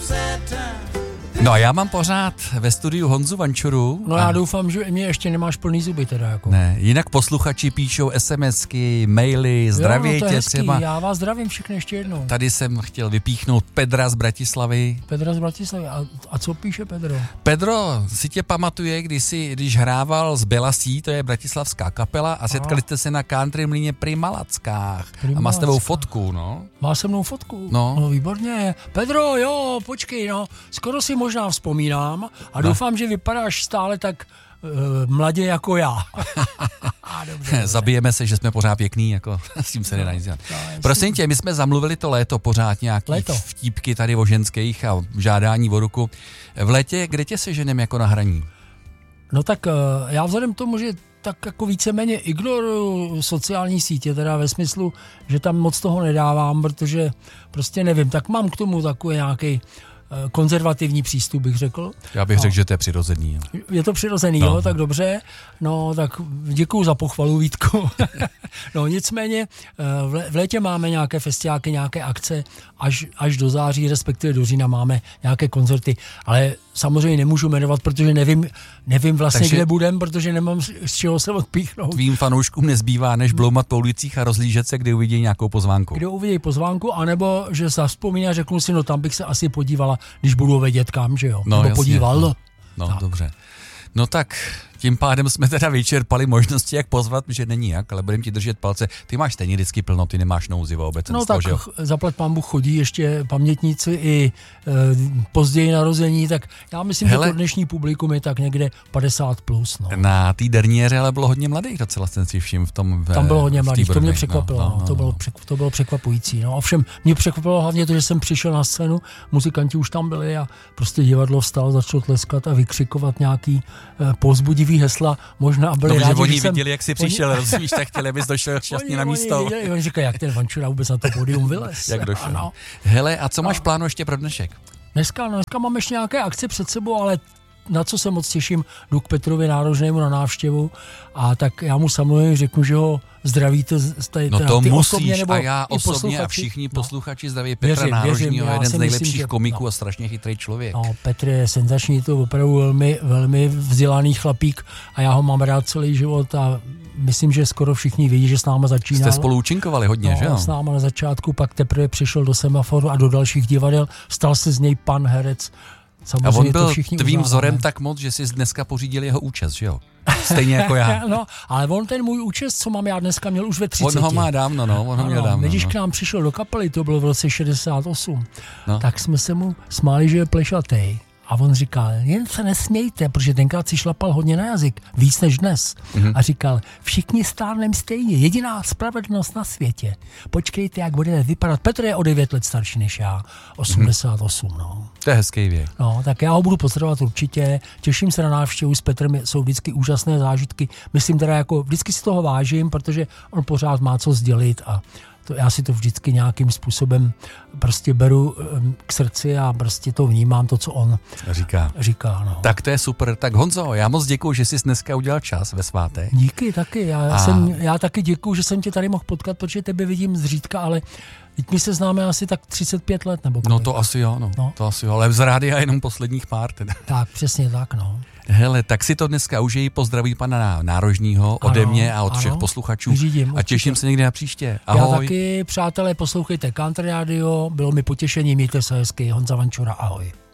No a já mám pořád ve studiu Honzu Vančuru. No já doufám, že mě ještě nemáš plný zuby teda jako. Ne, jinak posluchači píšou SMSky, maily, zdraví tě třeba. Já vás zdravím všechny ještě jednou. Tady jsem chtěl vypíchnout Pedra z Bratislavy. Pedra z Bratislavy. A co píše Pedro? Pedro si tě pamatuje, když hrával z Belasí, to je bratislavská kapela, a setkali jste se na country mlýně pri Malackách. A má s tebou fotku, no. Má se mnou fotku? No výborně. Pedro, jo, počkej, no. Skoro si možná vzpomínám a doufám, že vypadáš stále tak mladě jako já. Dobře. Zabijeme se, že jsme pořád pěkný, jako s tím se nedá nic dělat. Prosím tě, my jsme zamluvili to léto pořád nějaký vtípky tady o ženských a žádání o ruku. V létě, kde tě seženem jako na hraní? No tak já vzhledem k tomu, že tak jako víceméně ignoruju sociální sítě, teda ve smyslu, že tam moc toho nedávám, protože prostě nevím, tak mám k tomu takový nějaký konzervativní přístup, bych řekl. Já bych řekl, že to je přirozený. Je to přirozený, jo, tak dobře. No, tak děkuju za pochvalu, Vítku. No, nicméně v létě máme nějaké festiáky, nějaké akce, až do září, respektive do října máme nějaké koncerty, ale samozřejmě nemůžu jmenovat, protože nevím vlastně, takže kde budem, protože nemám z čeho se odpíchnout. Tvým fanouškům nezbývá, než bloumat po ulicích a rozlížet se, kde uvidí nějakou pozvánku. Kde uvidí pozvánku, anebo že se vzpomíná a řeknu si, no tam bych se asi podívala, když budu vědět kam, že jo. No, nebo jasně, podíval. No dobře. No tak tím pádem jsme teda vyčerpali možnosti, jak pozvat, že není jak, ale budeme ti držet palce. Ty máš stejně vždycky plno, ty nemáš nouzi v obecenstvo, no tak že jo? Zaplať pán Bůh chodí ještě pamětníci i později narození, tak já myslím, že to dnešní publikum je tak někde 50+. No. Na té derniéře ale bylo hodně mladých docela, jsem si všiml v tom. Tam bylo hodně mladých, to mě překvapilo, to bylo překvapující. No. Ovšem mě překvapilo hlavně to, že jsem přišel na scénu, muzikanti už tam byli a prostě divadlo vstalo, začalo tleskat a vykřikovat nějaký povzbudivý hesla, možná byli rádi, oni viděli, jak jsi přišel, rozumíš, tak chtěli, abys došel šťastně na místo. Oni říkají, jak ten Vančura vůbec na to pódium vylez. Jak došel. Ano. Hele, a co máš plánu ještě pro dnešek? Dneska mám ještě nějaké akce před sebou, ale na co se moc těším, jdu k Petrovi Nárožnému na návštěvu a tak já mu samozřejmě řeknu, že ho zdravíte no to ty musíš osobně, nebo a já osobně a všichni posluchači zdraví Petra Nárožního, jeden z nejlepších komiků a strašně chytrý člověk. No, Petr je senzační, to opravdu velmi, velmi vzdělaný chlapík a já ho mám rád celý život a myslím, že skoro všichni vědí, že s náma začínal. Jste spolu účinkovali hodně, že jo? S náma na začátku, pak teprve přišel do Semaforu a do dalších divadel, stal se z něj pan herec. Samozřejmě a on byl tvým vzorem tak moc, že jsi dneska pořídil jeho účest, že jo? Stejně jako já. No, ale on ten můj účest, co mám já dneska, měl už ve 30. On ho má dávno, no, on ho měl dávno. Když k nám přišel do kapely, to bylo v roce 68, tak jsme se mu smáli, že je plešatej. A on říkal, jen se nesmějte, protože tenkrát si šlapal hodně na jazyk, víc než dnes. A říkal, všichni stárnem stejně, jediná spravedlnost na světě. Počkejte, jak bude vypadat. Petr je o 9 let starší než já, 88, no. To je hezký věk. No, tak já ho budu pozdravovat určitě, těším se na návštěvu s Petrem, jsou vždycky úžasné zážitky. Myslím teda jako, vždycky si toho vážím, protože on pořád má co sdělit a já si to vždycky nějakým způsobem prostě beru k srdci a prostě to vnímám, to, co on říká. No. Tak to je super. Tak Honzo, já moc děkuju, že jsi dneska udělal čas ve svátek. Díky, taky. Já taky děkuju, že jsem tě tady mohl potkat, protože tebe vidím zřídka, ale my se známe asi tak 35 let, nebo kolik? No to asi jo, to asi jo, ale z rádia jenom posledních pár teda. Tak, přesně tak, no. Hele, tak si to dneska užij, pozdraví pana Nárožního ode mě a od všech posluchačů. Vyřídím, a těším se někdy na příště. Ahoj. Já taky, přátelé, poslouchejte Country Radio, bylo mi potěšení, mějte se hezky, Honza Vančura, ahoj.